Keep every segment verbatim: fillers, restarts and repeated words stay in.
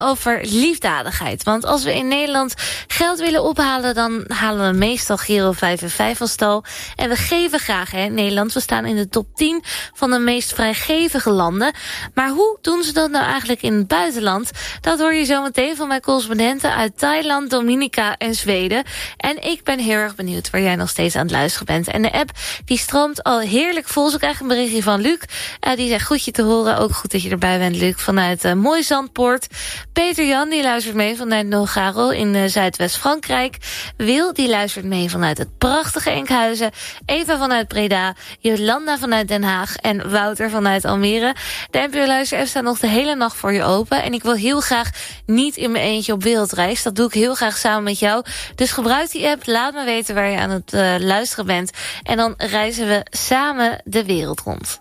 over liefdadigheid. Want als we in Nederland geld willen ophalen, dan halen we meestal Giro vijf en vijf van stal. En we geven graag, hè, in Nederland. We staan in de top tien van de meest vrijgevige landen. Maar hoe doen ze dat nou eigenlijk in het buitenland? Dat hoor je zo meteen van mijn correspondenten uit Thailand, Dominica en Zweden. En ik ben heel erg benieuwd waar jij nog steeds aan het luisteren bent. En de app die stroomt al heerlijk vol. Zo krijg ik een berichtje van Luc. Uh, die zegt goed je te horen. Ook goed dat je erbij bent, Luc, vanuit uh, Mooi Zandpoort. Peter Jan, die luistert mee vanuit Nogaro in uh, Zuidwest-Frankrijk. Wil, die luistert mee vanuit het prachtige Enkhuizen. Eva vanuit Breda. Jolanda vanuit Den Haag. En Wouter vanuit Almere. De N P O-luister-app staat nog de hele nacht voor je open. En ik wil heel graag niet in mijn eentje op wereldreis. Dat doe ik heel graag samen met jou. Dus gebruik die app. Laat me weten waar je aan het uh, luisteren bent. En dan reizen we samen de wereld rond.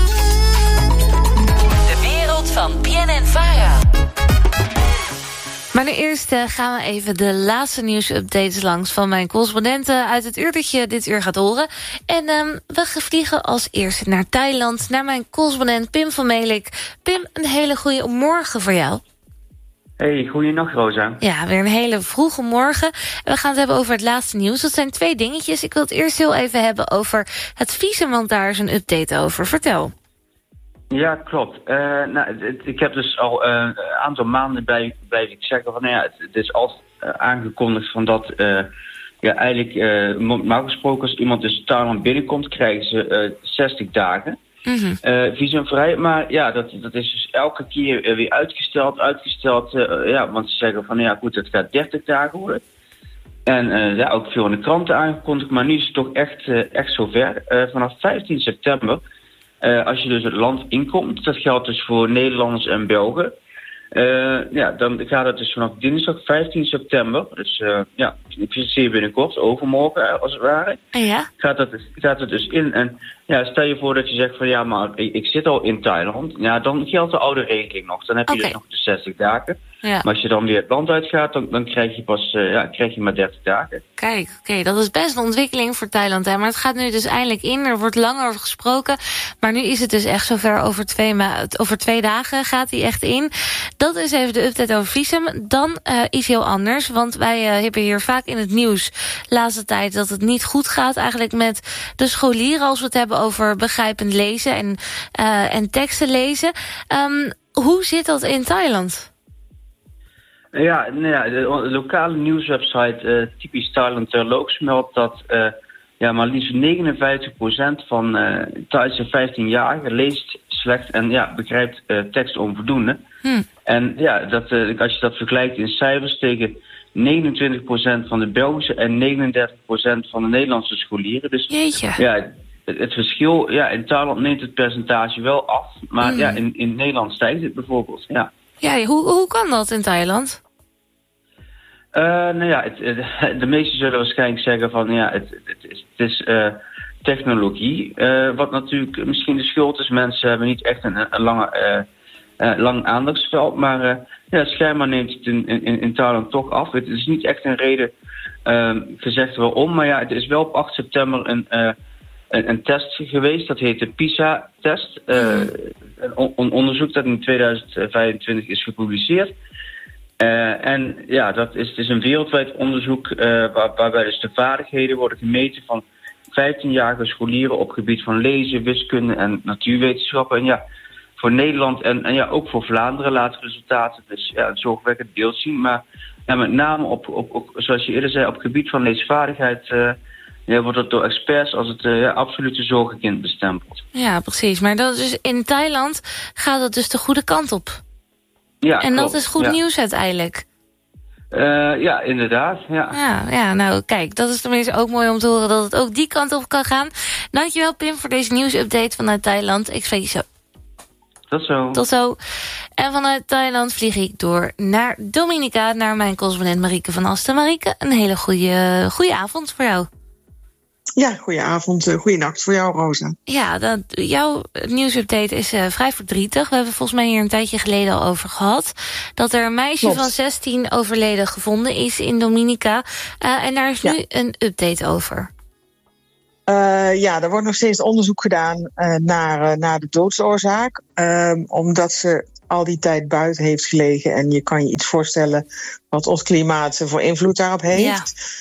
De wereld van B N N Vara. Maar nu eerst uh, gaan we even de laatste nieuwsupdates langs van mijn correspondenten uit het uur dat je dit uur gaat horen. En um, we vliegen als eerste naar Thailand, naar mijn correspondent Pim van Melik. Pim, een hele goede morgen voor jou. Hey, goeienacht Rosa. Ja, weer een hele vroege morgen. En we gaan het hebben over het laatste nieuws. Dat zijn twee dingetjes. Ik wil het eerst heel even hebben over het visum, want daar is een update over. Vertel. Ja, klopt. Uh, nou, het, ik heb dus al uh, een aantal maanden bij, bij ik zeggen van, nou ja, het, het is altijd uh, aangekondigd van dat, uh, ja, eigenlijk, uh, normaal gesproken als iemand dus Thailand binnenkomt, krijgen ze uh, zestig dagen mm-hmm. uh, visumvrij. Maar ja, dat, dat is dus elke keer uh, weer uitgesteld, uitgesteld, uh, ja, want ze zeggen van, ja goed, het gaat dertig dagen worden. En uh, ja, ook veel in de kranten aangekondigd, maar nu is het toch echt, uh, echt zover. Uh, vanaf vijftien september. Uh, als je dus het land inkomt, dat geldt dus voor Nederlanders en Belgen. Uh, ja, dan gaat het dus vanaf dinsdag vijftien september, dus uh, ja, zeer binnenkort, overmorgen als het ware, ja? gaat, dat, gaat het dus in. En ja, stel je voor dat je zegt van ja, maar ik, ik zit al in Thailand, ja, dan geldt de oude regeling nog. Dan heb je okay. dus nog de zestig dagen. Ja. Maar als je dan weer het land uitgaat, dan, dan krijg je pas uh, ja, krijg je maar dertig dagen. Kijk, oké, okay, dat is best een ontwikkeling voor Thailand, hè. Maar het gaat nu dus eindelijk in. Er wordt lang over gesproken. Maar nu is het dus echt zover. Over twee, ma- over twee dagen gaat hij echt in. Dat is even de update over visum. Dan uh, iets heel anders. Want wij uh, hebben hier vaak in het nieuws de laatste tijd dat het niet goed gaat eigenlijk met de scholieren als we het hebben over begrijpend lezen en, uh, en teksten lezen. Um, hoe zit dat in Thailand? Ja, nou ja, de lokale nieuwswebsite uh, Typisch Thailand Terloops meldt dat uh, ja, maar liefst negenenvijftig procent van uh, Thaise vijftienjarigen leest slecht en ja, begrijpt uh, tekst onvoldoende. Hmm. En ja, dat, uh, als je dat vergelijkt in cijfers tegen negenentwintig procent van de Belgische en negenendertig procent van de Nederlandse scholieren. Dus Jeetje. Ja, het, het verschil, ja, in Thailand neemt het percentage wel af, maar hmm. ja, in, in Nederland stijgt het bijvoorbeeld, ja. Ja, hoe, hoe kan dat in Thailand? Uh, nou ja, het, het, de meesten zullen waarschijnlijk zeggen van ja, het, het is, het is uh, technologie. Uh, wat natuurlijk misschien de schuld is. Mensen hebben niet echt een, een lange, uh, uh, lang aandachtsveld. Maar uh, ja, schijnbaar neemt het in, in, in Thailand toch af. Het is niet echt een reden uh, gezegd waarom. Maar ja, het is wel op acht september een, uh, een, een test geweest. Dat heet de PISA-test. Uh, mm. een, een onderzoek dat in tweeduizend vijfentwintig is gepubliceerd. Uh, en ja, dat is, het is een wereldwijd onderzoek uh, waar, waarbij dus de vaardigheden worden gemeten van vijftienjarige scholieren op gebied van lezen, wiskunde en natuurwetenschappen. En ja, voor Nederland en, en ja, ook voor Vlaanderen laten resultaten dus ja, een zorgwekkend beeld zien. Maar ja, met name op, op, op, zoals je eerder zei, op gebied van leesvaardigheid uh, ja, wordt dat door experts als het uh, ja, absolute zorgenkind bestempeld. Ja, precies. Maar dat is, in Thailand gaat het dus de goede kant op. Ja, en klopt. dat is goed ja. nieuws uiteindelijk. Uh, ja, inderdaad. Ja. Ja, ja, nou kijk, dat is tenminste ook mooi om te horen dat het ook die kant op kan gaan. Dankjewel Pim voor deze nieuwsupdate vanuit Thailand. Ik spreek je zo. Tot zo. Tot zo. En vanuit Thailand vlieg ik door naar Dominica, naar mijn correspondent Marieke van Asten. Marieke, een hele goede, goede avond voor jou. Ja, goedenavond, goeienacht voor jou, Rosa. Ja, dat, jouw nieuwsupdate is uh, vrij verdrietig. We hebben volgens mij hier een tijdje geleden al over gehad. Dat er een meisje Klopt. van zestien overleden gevonden is in Dominica. Uh, en daar is ja. nu een update over. Uh, ja, er wordt nog steeds onderzoek gedaan uh, naar, uh, naar de doodsoorzaak. Uh, omdat ze al die tijd buiten heeft gelegen. En je kan je iets voorstellen wat ons klimaat voor invloed daarop heeft. Ja.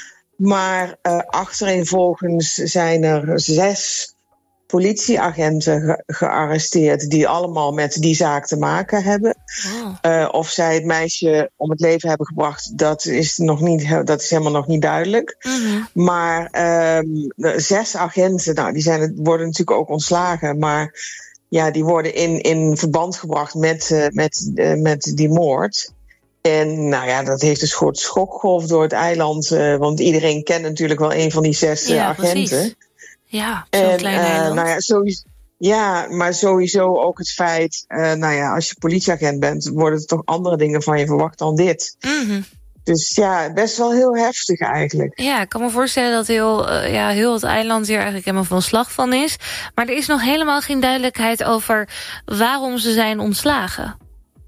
Maar uh, achtereenvolgens zijn er zes politieagenten ge- gearresteerd die allemaal met die zaak te maken hebben. Oh. Uh, of zij het meisje om het leven hebben gebracht, dat is, nog niet, dat is helemaal nog niet duidelijk. Mm-hmm. Maar um, de zes agenten, nou, die zijn, worden natuurlijk ook ontslagen, maar ja, die worden in, in verband gebracht met, uh, met, uh, met die moord. En nou ja, dat heeft een soort schokgolf door het eiland, uh, want iedereen kent natuurlijk wel een van die zes uh, ja, agenten. Precies. Ja, zo'n en, klein eiland. Uh, nou ja, sowieso, ja, maar sowieso ook het feit, uh, nou ja, als je politieagent bent, worden er toch andere dingen van je verwacht dan dit. Mm-hmm. Dus ja, best wel heel heftig eigenlijk. Ja, ik kan me voorstellen dat heel, uh, ja, heel het eiland hier eigenlijk helemaal van slag van is. Maar er is nog helemaal geen duidelijkheid over waarom ze zijn ontslagen.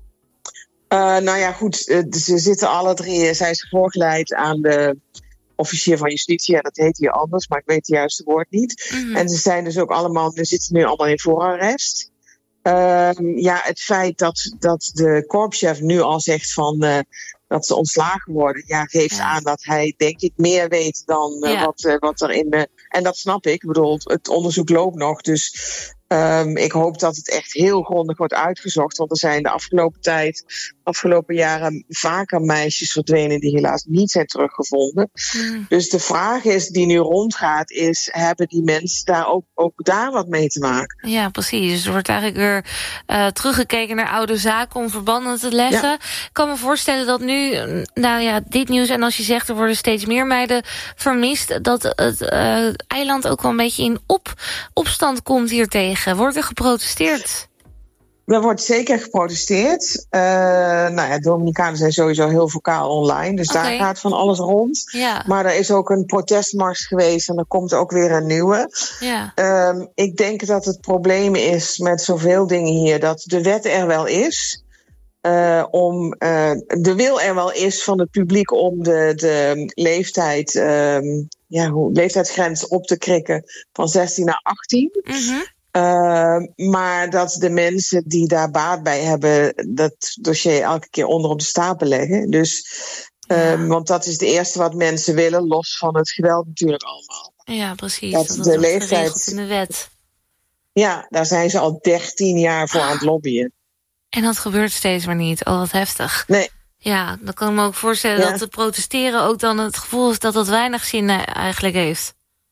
Uh, nou ja, goed, uh, ze zitten alle drie, zij is voorgeleid aan de officier van justitie, ja, dat heet hier anders, maar ik weet het juiste woord niet. Mm-hmm. En ze zijn dus ook allemaal, ze zitten nu allemaal in voorarrest. Uh, ja, het feit dat, dat de korpschef nu al zegt van uh, dat ze ontslagen worden, ja, geeft ja. aan dat hij, denk ik, meer weet dan uh, ja. wat, uh, wat er in de... En dat snap ik, ik bedoel, het onderzoek loopt nog, dus um, ik hoop dat het echt heel grondig wordt uitgezocht, want er zijn de afgelopen tijd, afgelopen jaren vaker meisjes verdwenen die helaas niet zijn teruggevonden. Mm. Dus de vraag is, die nu rondgaat, is, hebben die mensen daar ook, ook daar wat mee te maken? Ja, precies. Dus er wordt eigenlijk weer uh, teruggekeken naar oude zaken om verbanden te leggen. Ja. Ik kan me voorstellen dat nu, nou ja, dit nieuws, en als je zegt er worden steeds meer meiden vermist, dat het uh, eiland ook wel een beetje in op, opstand komt hiertegen. Wordt er geprotesteerd? Er wordt zeker geprotesteerd. Uh, nou ja, Dominicanen zijn sowieso heel vocaal online. Dus okay. daar gaat van alles rond. Ja. Maar er is ook een protestmars geweest. En er komt ook weer een nieuwe. Ja. Um, ik denk dat het probleem is met zoveel dingen hier, dat de wet er wel is. Uh, om, uh, de wil er wel is van het publiek om de, de leeftijd, um, ja, hoe, leeftijdsgrens op te krikken van zestien naar achttien. Mm-hmm. Uh, maar dat de mensen die daar baat bij hebben, dat dossier elke keer onder op de stapel leggen. Dus, ja. um, want dat is het eerste wat mensen willen, los van het geweld natuurlijk allemaal. Ja, precies. Dat, dat de leeftijd in de wet. Ja, daar zijn ze al dertien jaar voor ah. aan het lobbyen. En dat gebeurt steeds maar niet. Oh, wat heftig. Nee. Ja, dan kan ik me ook voorstellen ja. dat te protesteren ook dan het gevoel is dat dat weinig zin eigenlijk heeft.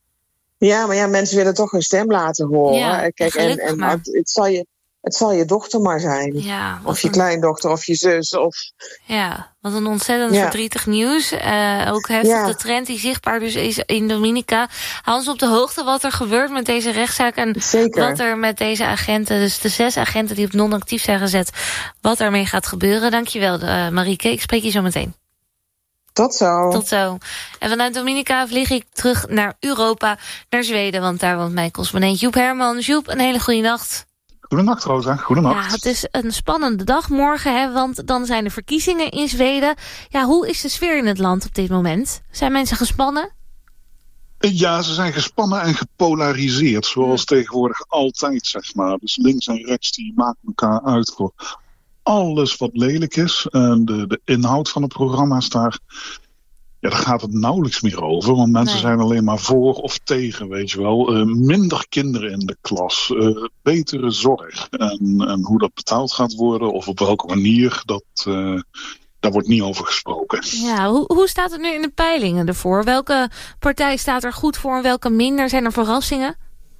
Ja, maar ja, mensen willen toch hun stem laten horen. Ja, kijk, en, en het, het, zal je, het zal je dochter maar zijn. Ja, of je een... kleindochter of je zus. Of... Ja, wat een ontzettend ja. verdrietig nieuws. Uh, ook heftig ja. de trend die zichtbaar dus is in Dominica. Hou ons op de hoogte wat er gebeurt met deze rechtszaak. En Zeker. wat er met deze agenten, dus de zes agenten die op non-actief zijn gezet, wat daarmee gaat gebeuren. Dankjewel, uh, Marieke. Ik spreek je zo meteen. Tot zo. Tot zo. En vanuit Dominica vlieg ik terug naar Europa, naar Zweden, want daar woont mijn correspondent Joep Herman. Joep, een hele goede nacht. Goedenacht, Rosa. Goedenacht. Ja, het is een spannende dag morgen, hè, want dan zijn er verkiezingen in Zweden. Ja, hoe is de sfeer in het land op dit moment? Zijn mensen gespannen? Ja, ze zijn gespannen en gepolariseerd, zoals ja. tegenwoordig altijd, zeg maar. Dus links en rechts, die maken elkaar uit voor alles wat lelijk is. En de, de inhoud van de programma's daar, ja, daar gaat het nauwelijks meer over. Want mensen nee. zijn alleen maar voor of tegen, weet je wel. Uh, minder kinderen in de klas. Uh, betere zorg. En, en hoe dat betaald gaat worden of op welke manier, dat, uh, daar wordt niet over gesproken. Ja, hoe, hoe staat het nu in de peilingen ervoor? Welke partij staat er goed voor en welke minder? Zijn er verrassingen?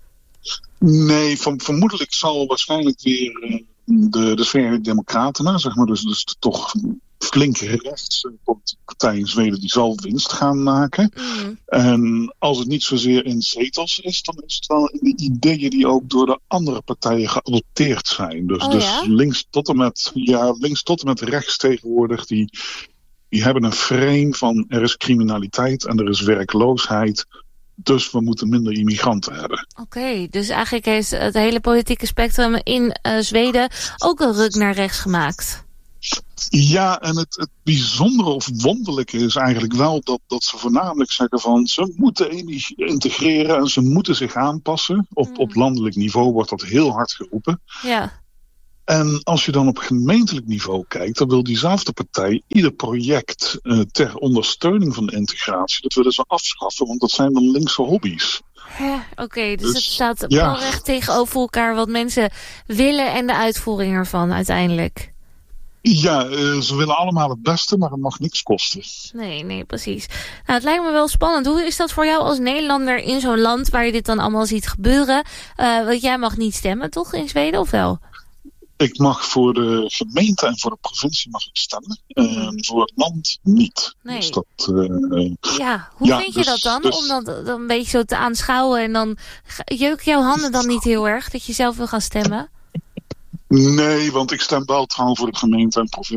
Nee, van, vermoedelijk zal waarschijnlijk weer Uh, De, de Verenigde Democraten, zeg maar, dus, dus toch flink rechts partij in Zweden, die zal winst gaan maken. Mm. En als het niet zozeer in zetels is, dan is het wel in de ideeën die ook door de andere partijen geadopteerd zijn. Dus, oh, dus ja? links tot en met, ja, links tot en met rechts tegenwoordig, die, die hebben een frame van er is criminaliteit en er is werkloosheid. Dus we moeten minder immigranten hebben. Oké, okay, dus eigenlijk heeft het hele politieke spectrum in uh, Zweden ook een ruk naar rechts gemaakt. Ja, en het, het bijzondere of wonderlijke is eigenlijk wel dat, dat ze voornamelijk zeggen van ze moeten integreren en ze moeten zich aanpassen. Op, mm. op landelijk niveau wordt dat heel hard geroepen. Ja. En als je dan op gemeentelijk niveau kijkt, dan wil diezelfde partij ieder project uh, ter ondersteuning van de integratie, dat willen ze afschaffen, want dat zijn dan linkse hobby's. Oké, okay, dus, dus het staat ja. recht tegenover elkaar wat mensen willen en de uitvoering ervan uiteindelijk. Ja, uh, ze willen allemaal het beste, maar het mag niks kosten. Nee, nee, precies. Nou, het lijkt me wel spannend. Hoe is dat voor jou als Nederlander in zo'n land waar je dit dan allemaal ziet gebeuren? Uh, want jij mag niet stemmen, toch, in Zweden, of wel? Ik mag voor de gemeente en voor de provincie mag ik stemmen. Uh, voor het land niet. Nee. Dus dat, uh, ja, hoe ja, vind je dus, dat dan? Dus, om dat dan een beetje zo te aanschouwen en dan jeuken jouw handen dan niet heel erg dat je zelf wil gaan stemmen? Nee, want ik stem wel trouw voor de gemeente en provincie.